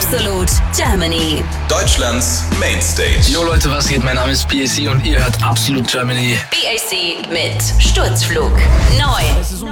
Absolut Germany. Deutschlands Mainstage. Jo Leute, was geht? Mein Name ist BAC und ihr hört Absolut Germany. BAC mit Sturzflug. Neu. Es ist